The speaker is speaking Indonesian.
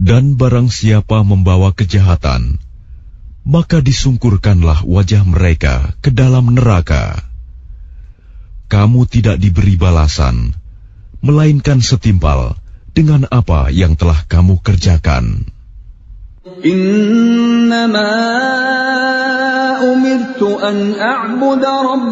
Dan barang siapa membawa kejahatan, maka disungkurkanlah wajah mereka ke dalam neraka. Kamu tidak diberi balasan, melainkan setimpal dengan apa yang telah kamu kerjakan. Innama umirtu an a'budu